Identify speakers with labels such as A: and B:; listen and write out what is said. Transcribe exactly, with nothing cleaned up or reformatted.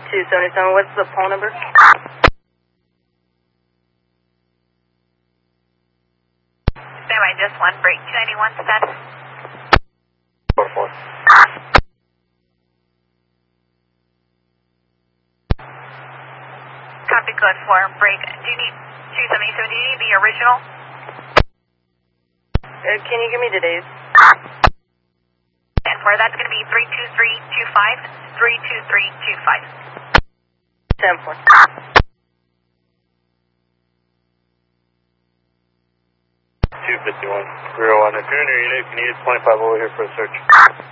A: two seventy-seven, what's the phone number?
B: Standby, just one, break two ninety-one, status.
C: four four.
B: Copy code four, break. Do you need two seventy-seven, do you need the original?
A: Uh, can you give me today's?
B: And for that's going to be three two three two five, three two three two five.
A: ten four.
C: two fifty-one. zero one. If you're in your unit, you can use twenty-five over here for a search.